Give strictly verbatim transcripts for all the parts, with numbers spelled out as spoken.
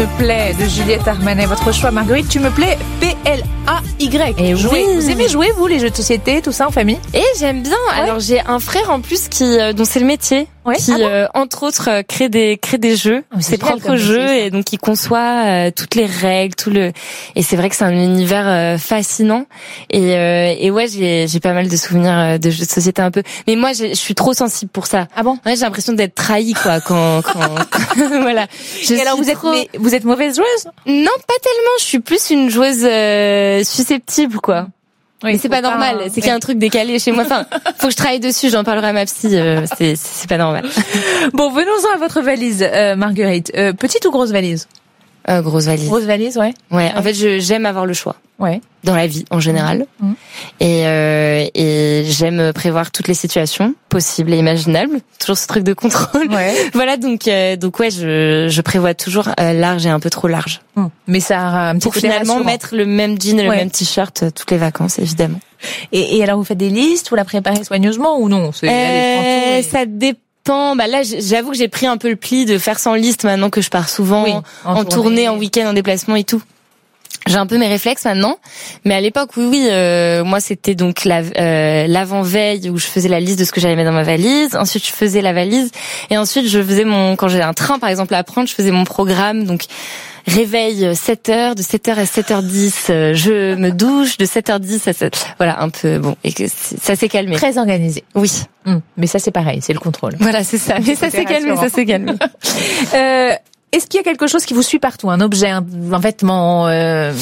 Me plaît de Juliette Armanet, votre choix Marguerite, tu me plais P L A Y. Et jouer. oui. Vous aimez jouer vous les jeux de société, tout ça en famille? Et j'aime bien. Ouais. Alors j'ai un frère en plus qui euh, dont c'est le métier, ouais. qui ah bon euh, entre autres euh, crée des crée des jeux, oh, ses propres jeux métier, et donc il conçoit euh, toutes les règles, tout le et c'est vrai que c'est un univers euh, fascinant et euh, et ouais, j'ai j'ai pas mal de souvenirs euh, de jeux de société un peu. Mais moi je suis trop sensible pour ça. Ah bon? Ouais, j'ai l'impression d'être trahie quoi quand quand, quand voilà. Je et alors vous trop... êtes vous êtes mauvaise joueuse? Non, pas tellement, je suis plus une joueuse euh, susceptible quoi. Oui, mais c'est pas, pas normal, c'est oui. qu'il y a un truc décalé chez moi. Enfin, faut que je travaille dessus, j'en parlerai à ma psy, euh, c'est, c'est pas normal. Bon, venons-en à votre valise, euh, Marguerite. Euh, petite ou grosse valise? Euh, grosse valise. Grosse valise, ouais. Ouais, ouais. En fait, je, j'aime avoir le choix. Ouais. Dans la vie, en général. Mmh. Et, euh, et j'aime prévoir toutes les situations possibles et imaginables. Toujours ce truc de contrôle. Ouais. Voilà, donc, euh, donc ouais, je, je prévois toujours euh, large et un peu trop large. Mmh. Mais ça a un petit Pour finalement rassurant. Mettre le même jean et le ouais. même t-shirt euh, toutes les vacances, évidemment. Et, et alors, vous faites des listes, vous la préparez soigneusement ou non? C'est, euh, et... Ça dépend. Bah là, j'avoue que j'ai pris un peu le pli de faire sans liste maintenant que je pars souvent oui, en, en tournée, en week-end, en déplacement et tout. J'ai un peu mes réflexes maintenant, mais à l'époque, oui, oui, euh, moi c'était donc la, euh, l'avant-veille où je faisais la liste de ce que j'allais mettre dans ma valise. Ensuite, je faisais la valise, et ensuite je faisais mon, quand j'ai un train par exemple à prendre, je faisais mon programme. Donc réveil sept heures, de sept heures à sept heures dix, euh, je me douche de sept heures dix à sept... Voilà, un peu bon, et que ça s'est calmé. Très organisé. Oui. Mmh. Mais ça c'est pareil, c'est le contrôle. Voilà, c'est ça. Mais ça s'est calmé, ça s'est calmé. euh, Est-ce qu'il y a quelque chose qui vous suit partout, un objet, un, un vêtement euh...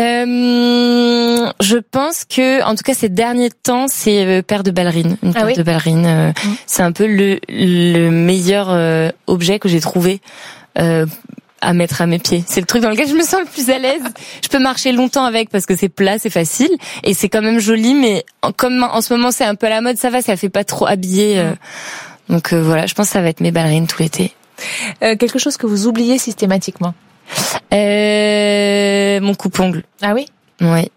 Euh, je pense que, en tout cas, ces derniers temps, c'est euh, paire de ballerines, une ah paire oui de ballerines. Euh, mmh. C'est un peu le, le meilleur euh, objet que j'ai trouvé euh, à mettre à mes pieds. C'est le truc dans lequel je me sens le plus à l'aise. Je peux marcher longtemps avec parce que c'est plat, c'est facile et c'est quand même joli. Mais comme en ce moment c'est un peu à la mode, ça va, ça fait pas trop habillé. Euh, donc euh, voilà, je pense que ça va être mes ballerines tout l'été. Euh, quelque chose que vous oubliez systématiquement? Euh, mon coupe-ongle. Ah oui? Oui.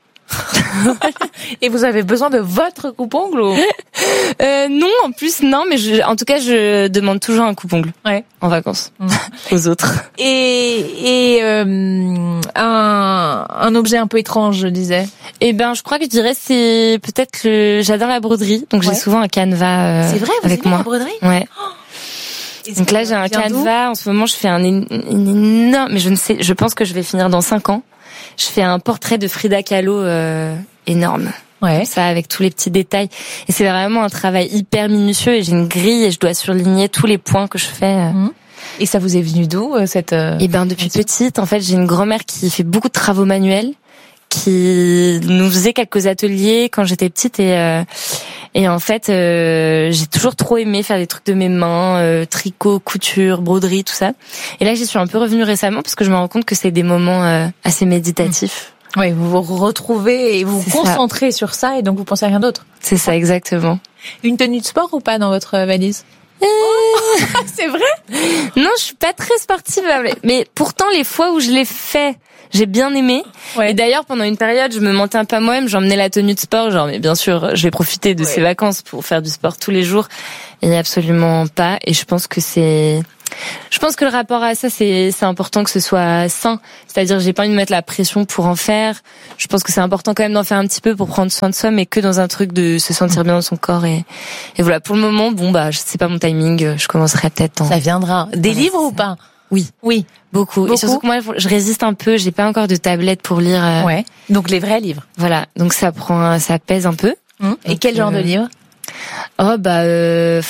Et vous avez besoin de votre coupe-ongle ou... euh, Non, en plus non, mais je, en tout cas je demande toujours un coupe-ongle. Ouais. En vacances. Mmh. Aux autres. Et, et euh, un, un objet un peu étrange, je disais. Eh ben, je crois que je dirais c'est peut-être le. J'adore la broderie, donc ouais. J'ai souvent un canevas. Euh, c'est vrai, vous avec aimez moi. La broderie? Ouais. Oh. Donc là, j'ai un canevas. En ce moment, je fais un énorme. Mais je ne sais. Je pense que je vais finir dans cinq ans. Je fais un portrait de Frida Kahlo euh, énorme. Ouais. Ça, avec tous les petits détails. Et c'est vraiment un travail hyper minutieux. Et j'ai une grille et je dois surligner tous les points que je fais. Mmh. Et ça vous est venu d'où cette euh... Eh ben, depuis petite, en fait, j'ai une grand-mère qui fait beaucoup de travaux manuels, qui nous faisait quelques ateliers quand j'étais petite et euh, et en fait euh, j'ai toujours trop aimé faire des trucs de mes mains, euh, tricot, couture, broderie, tout ça. Et là j'y suis un peu revenue récemment parce que je me rends compte que c'est des moments euh, assez méditatifs. Oui, vous vous retrouvez et vous vous concentrez ça. Sur ça et donc vous pensez à rien d'autre. C'est ça, exactement. Une tenue de sport ou pas dans votre valise? Euh... Oh, c'est vrai? Non, je suis pas très sportive, mais pourtant les fois où je l'ai fait, j'ai bien aimé. Ouais. Et d'ailleurs, pendant une période, je me mentais un peu à moi-même, j'emmenais la tenue de sport, genre, mais bien sûr, je vais profiter de ouais. ces vacances pour faire du sport tous les jours. Et absolument pas. Et je pense que c'est, je pense que le rapport à ça, c'est, c'est important que ce soit sain. C'est-à-dire, j'ai pas envie de mettre la pression pour en faire. Je pense que c'est important quand même d'en faire un petit peu pour prendre soin de soi, mais que dans un truc de se sentir bien dans son corps. Et, et voilà. Pour le moment, bon, bah, c'est pas mon timing. Je commencerai peut-être en... Ça viendra. Des voilà, livres ou pas? Oui. Oui. Beaucoup. Beaucoup. Et surtout que moi, je résiste un peu. J'ai pas encore de tablette pour lire. Euh... Ouais. Donc les vrais livres. Voilà. Donc ça prend, ça pèse un peu. Mmh. Et quel genre euh... de livre? Oh, bah, euh...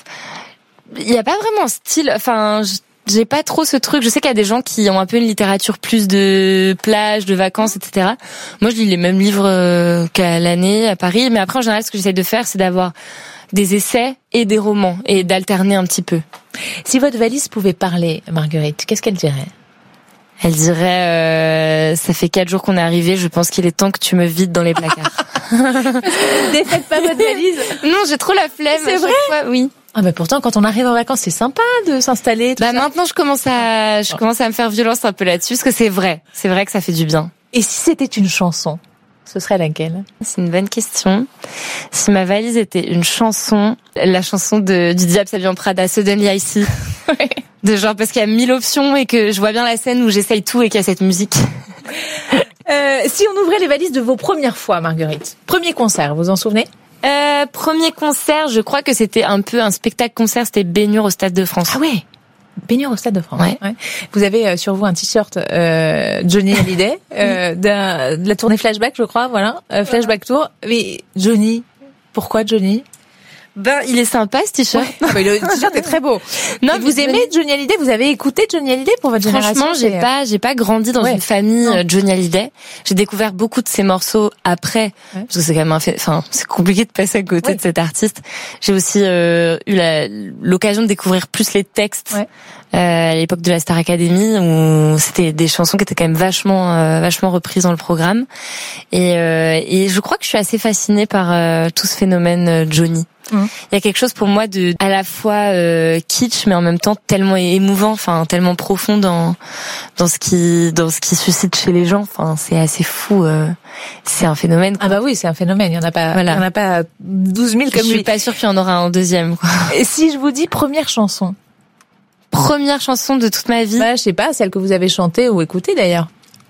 il y a pas vraiment un style. Enfin, j'ai pas trop ce truc. Je sais qu'il y a des gens qui ont un peu une littérature plus de plage, de vacances, et cetera. Moi, je lis les mêmes livres qu'à l'année à Paris. Mais après, en général, ce que j'essaie de faire, c'est d'avoir des essais et des romans et d'alterner un petit peu. Si votre valise pouvait parler, Marguerite, qu'est-ce qu'elle dirait? Elle dirait euh, ça fait quatre jours qu'on est arrivé, je pense qu'il est temps que tu me vides dans les placards. Ne défaites pas votre valise. Non, j'ai trop la flemme. C'est vrai? Fois, oui. Ah mais pourtant quand on arrive en vacances, c'est sympa de s'installer tout Bah ça. Maintenant, je commence à je commence à me faire violence un peu là-dessus parce que c'est vrai. C'est vrai que ça fait du bien. Et si c'était une chanson, ce serait laquelle? C'est une bonne question. Si ma valise était une chanson, la chanson de du Diable s'habille en Prada, Suddenly I See. Ouais. De genre parce qu'il y a mille options et que je vois bien la scène où j'essaye tout et qu'il y a cette musique. euh, si on ouvrait les valises de vos premières fois, Marguerite, premier concert, vous en souvenez? Euh, premier concert, je crois que c'était un peu un spectacle-concert, c'était Baignure au Stade de France. Ah ouais, Baignure au Stade de France. Ouais. Ouais. Vous avez euh, sur vous un t-shirt euh, Johnny Hallyday, euh, d'un, de la tournée Flashback, je crois, voilà, euh, Flashback Tour. Mais Johnny, pourquoi Johnny? Ben, il est sympa ce t-shirt. Ouais. Ah, mais le t-shirt est très beau. Non, et vous aimez Johnny Hallyday? Vous avez écouté Johnny Hallyday pour votre génération? Franchement, j'ai pas, j'ai pas grandi dans ouais. une famille non. Johnny Hallyday. J'ai découvert beaucoup de ses morceaux après, ouais. parce que c'est quand même un fait, enfin, c'est compliqué de passer à côté ouais. de cet artiste. J'ai aussi euh, eu la, l'occasion de découvrir plus les textes. Ouais. Euh, à l'époque de la Star Academy, où c'était des chansons qui étaient quand même vachement, euh, vachement reprises dans le programme. Et, euh, et je crois que je suis assez fascinée par euh, tout ce phénomène euh, Johnny. Mmh. Il y a quelque chose pour moi de à la fois euh, kitsch, mais en même temps tellement émouvant, enfin tellement profond dans dans ce qui dans ce qui suscite chez les gens. Enfin, c'est assez fou. Euh, c'est un phénomène. Quoi. Ah bah oui, c'est un phénomène. Il y en a pas, voilà. Il y en a pas douze mille comme lui. Je suis pas sûre qu'il y en aura un deuxième. Quoi. Et si je vous dis première chanson? Première chanson de toute ma vie. Bah, je sais pas, celle que vous avez chantée ou écoutée d'ailleurs.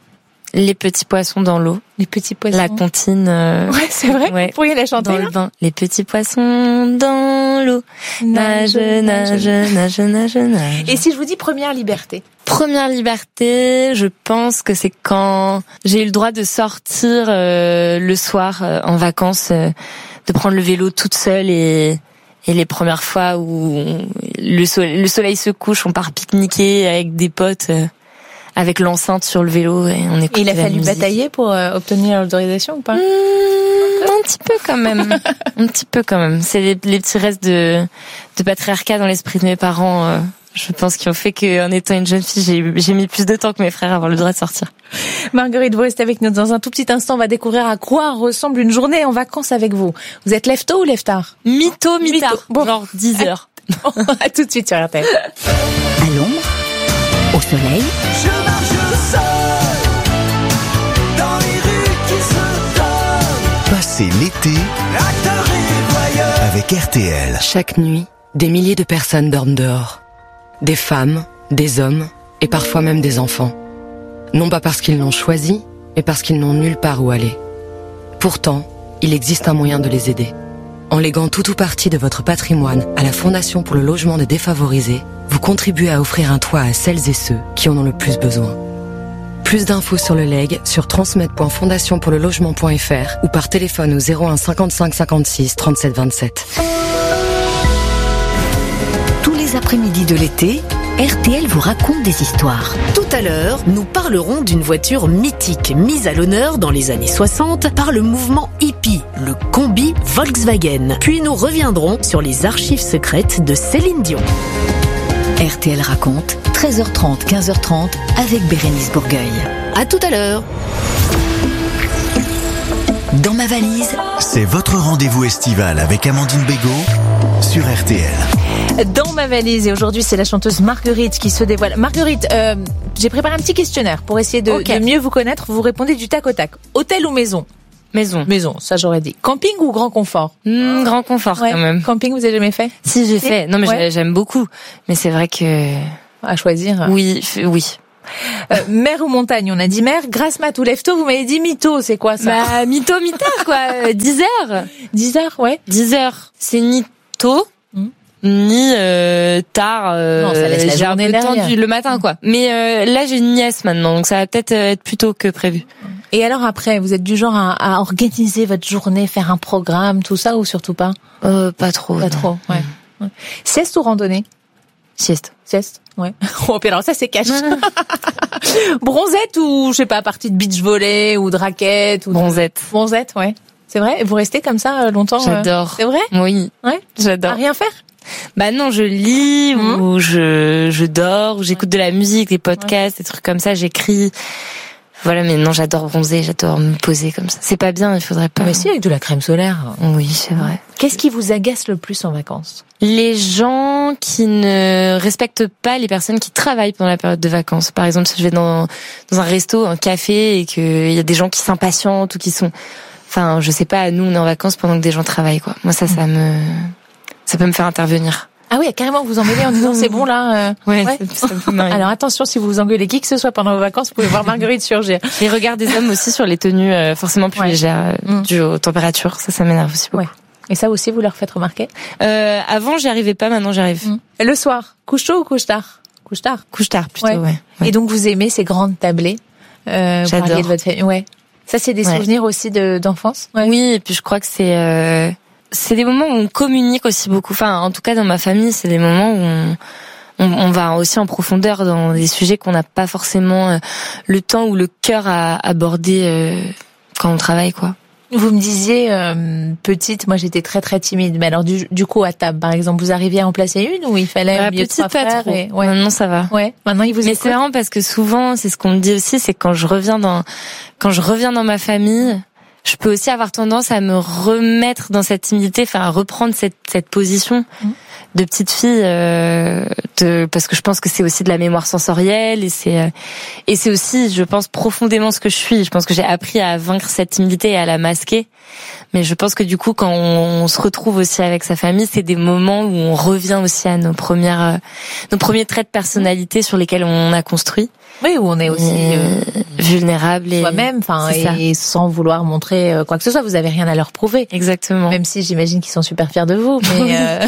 Les petits poissons dans l'eau. Les petits poissons. La comptine. Euh... Ouais, c'est vrai. Ouais. Vous pourriez la chanter dans là le bain. Les petits poissons dans l'eau. Nage, nage, nage, nage, nage. Et si je vous dis première liberté? Première liberté, je pense que c'est quand j'ai eu le droit de sortir euh, le soir euh, en vacances, euh, de prendre le vélo toute seule et Et les premières fois où le soleil, le soleil se couche, on part pique-niquer avec des potes, euh, avec l'enceinte sur le vélo et on écoute. Et il a fallu musique. batailler pour euh, obtenir l'autorisation ou pas? mmh, Un petit peu quand même, un petit peu quand même. C'est les, les petits restes de, de patriarcat dans l'esprit de mes parents. Euh, je pense qu'ils ont fait qu'en étant une jeune fille, j'ai, j'ai mis plus de temps que mes frères à avoir le droit de sortir. Marguerite, vous restez avec nous dans un tout petit instant. On va découvrir à quoi ressemble une journée en vacances avec vous. Vous êtes lève tôt ou lève tard? Mytho, mitard. Bon. Genre dix heures. À tout de suite sur R T L. À l'ombre, au soleil. Je marche seul dans les rues qui se donnent. Passez l'été Acteur et voyeur. avec R T L. Chaque nuit, des milliers de personnes dorment dehors. Des femmes, des hommes et parfois même des enfants. Non pas parce qu'ils l'ont choisi, mais parce qu'ils n'ont nulle part où aller. Pourtant, il existe un moyen de les aider. En léguant tout ou partie de votre patrimoine à la Fondation pour le logement des défavorisés, vous contribuez à offrir un toit à celles et ceux qui en ont le plus besoin. Plus d'infos sur le legs sur transmettre point fondation pour le logement point f r ou par téléphone au zéro un cinquante-cinq cinquante-six trente-sept vingt-sept. Tous les après-midi de l'été, R T L vous raconte des histoires. Tout à l'heure, nous parlerons d'une voiture mythique mise à l'honneur dans les années soixante par le mouvement hippie, le combi Volkswagen. Puis nous reviendrons sur les archives secrètes de Céline Dion. R T L raconte, treize heures trente, quinze heures trente, avec Bérénice Bourgueil. À tout à l'heure. Dans ma valise, c'est votre rendez-vous estival avec Amandine Bégaud sur R T L. Dans ma valise, et aujourd'hui c'est la chanteuse Marguerite qui se dévoile. Marguerite, euh, j'ai préparé un petit questionnaire pour essayer de, okay. de mieux vous connaître. Vous répondez du tac au tac. Hôtel ou maison? Maison. Maison, ça j'aurais dit. Camping ou grand confort? mmh, Grand confort ouais. quand même. Camping, vous avez jamais fait? Si, j'ai fait. Non mais ouais. j'aime beaucoup. Mais c'est vrai que... À choisir. Oui, oui. Euh, mer ou montagne? On a dit mer. Grasse mat ou lève-tôt? Vous m'avez dit mytho, c'est quoi ça? Bah, mytho, mitard quoi. dix heures. dix heures, ouais. dix heures. C'est ni tôt, mmh. ni euh, tard. Euh, non, ça laisse la j'ai journée un peu tendu le matin quoi. Mais euh, là j'ai une nièce maintenant, donc ça va peut-être être plus tôt que prévu. Et alors après, vous êtes du genre à, à organiser votre journée, faire un programme, tout ça, ou surtout pas? Euh, pas trop. Pas non. trop, ouais. Mmh. Sieste ou randonnée? Sieste. Sieste, ouais. Oh, puis alors ça c'est cash. Bronzette ou, je sais pas, partie de beach volley ou de raquette ou de... Bronzette. Bronzette, ouais. C'est vrai? Et vous restez comme ça longtemps? J'adore. Euh... C'est vrai? Oui. Ouais. J'adore. À rien faire? Bah non, je lis mmh. ou je je dors, ou j'écoute de la musique, des podcasts, ouais. des trucs comme ça, j'écris. Voilà, mais non, j'adore bronzer, j'adore me poser comme ça. C'est pas bien, il faudrait pas. Mais si, avec de la crème solaire. Oui, c'est vrai. Qu'est-ce qui vous agace le plus en vacances? Les gens qui ne respectent pas les personnes qui travaillent pendant la période de vacances. Par exemple, si je vais dans dans un resto, un café, et qu'il y a des gens qui s'impatientent ou qui sont... Enfin, je sais pas, nous, on est en vacances pendant que des gens travaillent, quoi. Moi, ça, ça me... Ça peut me faire intervenir. Ah oui, carrément, vous engueulez en disant c'est bon là. Euh... Ouais, ouais. Ça, ça me fait Alors attention, si vous vous engueulez qui que ce soit pendant vos vacances, vous pouvez voir Marguerite surgir. Les regards des hommes aussi sur les tenues euh, forcément plus ouais. légères euh, mm. dues aux températures, ça, ça m'énerve aussi beaucoup. Ouais. Et ça aussi, vous leur faites remarquer? euh, Avant, j'y arrivais pas, maintenant j'y arrive. Mm. Le soir, couche tôt ou couche tard? Couche tard. Couche tard plutôt, ouais. ouais. ouais. Et donc vous aimez ces grandes tablées? euh, J'adore. De votre famille. Ouais. Ça, c'est des ouais. souvenirs aussi de d'enfance. Ouais. Oui, et puis je crois que c'est euh, c'est des moments où on communique aussi beaucoup. Enfin, en tout cas dans ma famille, c'est des moments où on on, on va aussi en profondeur dans des sujets qu'on n'a pas forcément euh, le temps ou le cœur à aborder euh, quand on travaille, quoi. Vous me disiez euh, petite, moi j'étais très très timide. Mais alors du, du coup à table, par exemple, vous arriviez à en placer une ou il fallait bah, mieux de trois frères et... ouais. Maintenant ça va. Ouais. Maintenant il vous. Mais c'est marrant parce que souvent, c'est ce qu'on me dit aussi, c'est que quand je reviens dans quand je reviens dans ma famille, je peux aussi avoir tendance à me remettre dans cette timidité, enfin à reprendre cette cette position mmh. de petite fille, euh, de parce que je pense que c'est aussi de la mémoire sensorielle et c'est euh, et c'est aussi, je pense, profondément ce que je suis. Je pense que j'ai appris à vaincre cette timidité et à la masquer. Mais je pense que du coup, quand on, on se retrouve aussi avec sa famille, c'est des moments où on revient aussi à nos premières, euh, nos premiers traits de personnalité sur lesquels on a construit. Oui, où on est aussi euh, vulnérable et soi-même, enfin, et, et sans vouloir montrer euh, quoi que ce soit. Vous avez rien à leur prouver. Exactement. Même si j'imagine qu'ils sont super fiers de vous. Mais euh...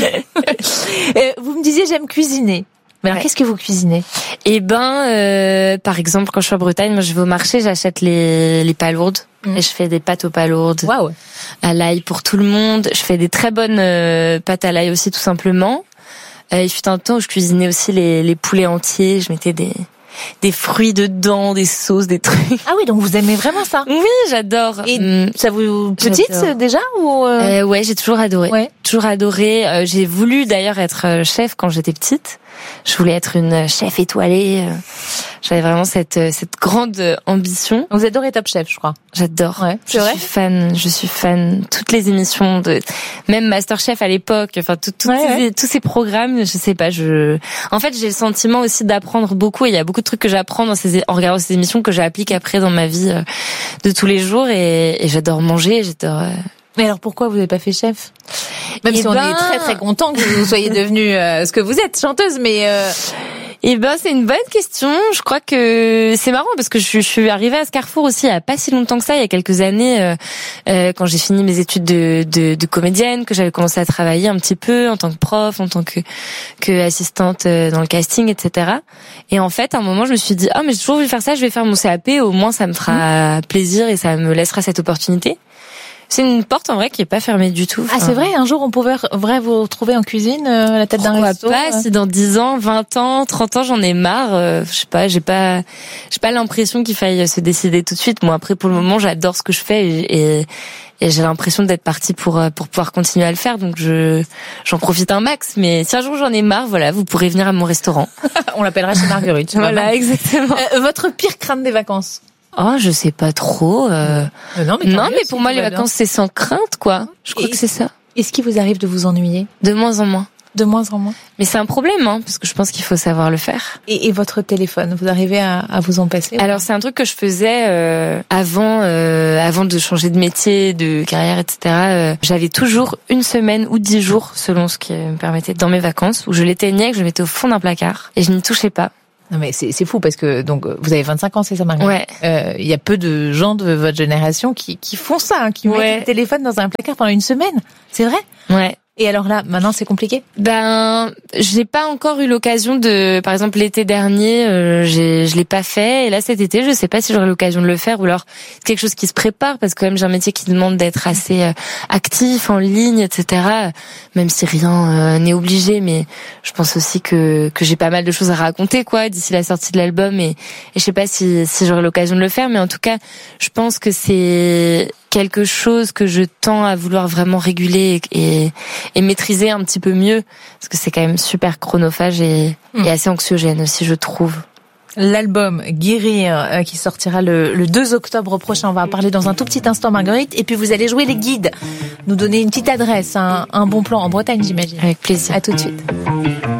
vous me disiez j'aime cuisiner. Mais alors, ouais. qu'est-ce que vous cuisinez? Eh ben, euh, par exemple, quand je suis en Bretagne, moi, je vais au marché, j'achète les les palourdes mmh. et je fais des pâtes aux palourdes. Waouh. À l'ail pour tout le monde. Je fais des très bonnes euh, pâtes à l'ail aussi, tout simplement. Euh, il fut un temps où je cuisinais aussi les les poulets entiers. Je mettais des des fruits dedans, des sauces, des trucs. Ah oui, donc vous aimez vraiment ça? Oui, j'adore. Et mmh, ça vous petite j'adore. Déjà ou euh... Euh, ouais, j'ai toujours adoré. Ouais. Toujours adoré. Euh, j'ai voulu d'ailleurs être chef quand j'étais petite. Je voulais être une chef étoilée. J'avais vraiment cette cette grande ambition. Vous adorez Top Chef, je crois. J'adore. Ouais, je vrai suis fan. Je suis fan. Toutes les émissions de, même MasterChef à l'époque. Enfin, tout, tout ouais, ces, ouais. tous ces programmes. Je sais pas. Je. En fait, j'ai le sentiment aussi d'apprendre beaucoup. Et il y a beaucoup de trucs que j'apprends dans ces, en regardant ces émissions que j'applique après dans ma vie de tous les jours. Et, et j'adore manger. J'adore. Mais alors pourquoi vous n'avez pas fait chef? Même et si ben... on est très très content que vous soyez devenue euh, ce que vous êtes, chanteuse, mais euh... eh ben c'est une bonne question. Je crois que c'est marrant parce que je, je suis arrivée à ce carrefour aussi il y a pas si longtemps que ça, il y a quelques années, euh, euh, quand j'ai fini mes études de, de, de comédienne, que j'avais commencé à travailler un petit peu en tant que prof, en tant que, que assistante dans le casting, et cetera. Et en fait, à un moment, je me suis dit ah mais j'ai toujours voulu faire ça, je vais faire mon C A P, au moins ça me fera mmh. plaisir et ça me laissera cette opportunité. C'est une porte en vrai qui est pas fermée du tout. Enfin, ah c'est vrai, un jour on pouvait vrai vous retrouver en cuisine euh, à la tête d'un resto. Pas euh... si dans dix ans, vingt ans, trente ans j'en ai marre, euh, je sais pas, j'ai pas j'ai pas l'impression qu'il faille se décider tout de suite. Moi après pour le moment, j'adore ce que je fais et, et, et j'ai l'impression d'être partie pour pour pouvoir continuer à le faire, donc je j'en profite un max, mais si un jour j'en ai marre, voilà, vous pourrez venir à mon restaurant. On l'appellera chez Marguerite. Voilà, exactement. Euh, votre pire crainte des vacances? Oh, je sais pas trop. Euh... Euh, non, mais, non, mais pour moi, les vacances, c'est sans crainte, quoi. Je crois et, que c'est ça. Est-ce qu'il vous arrive de vous ennuyer? De moins en moins. De moins en moins. Mais c'est un problème, hein, parce que je pense qu'il faut savoir le faire. Et, et votre téléphone, vous arrivez à, à vous en passer? Alors, c'est un truc que je faisais euh, avant, euh, avant de changer de métier, de carrière, et cetera. Euh, j'avais toujours une semaine ou dix jours, selon ce qui me permettait, dans mes vacances, où je l'éteignais, que je le mettais au fond d'un placard, et je n'y touchais pas. Non mais c'est c'est fou parce que donc vous avez vingt-cinq ans, c'est ça, Marie? Ouais. Euh, il y a peu de gens de votre génération qui qui font ça, hein, qui ouais. mettent le téléphone dans un placard pendant une semaine. C'est vrai? Ouais. Et alors là, maintenant, c'est compliqué? Ben, j'ai pas encore eu l'occasion de, par exemple, l'été dernier, euh, j'ai, je l'ai pas fait. Et là, cet été, je sais pas si j'aurai l'occasion de le faire ou alors quelque chose qui se prépare parce que quand même, j'ai un métier qui demande d'être assez euh, actif en ligne, et cetera. Même si rien euh, n'est obligé, mais je pense aussi que que j'ai pas mal de choses à raconter, quoi, d'ici la sortie de l'album. Et, et je sais pas si si j'aurai l'occasion de le faire, mais en tout cas, je pense que c'est quelque chose que je tends à vouloir vraiment réguler et, et, et maîtriser un petit peu mieux, parce que c'est quand même super chronophage et, mmh. et assez anxiogène aussi, je trouve. L'album Guérir euh, qui sortira le, le deux octobre prochain, on va en parler dans un tout petit instant, Marguerite, et puis vous allez jouer les guides, nous donner une petite adresse, un, un bon plan en Bretagne, j'imagine. Avec plaisir. À tout de suite.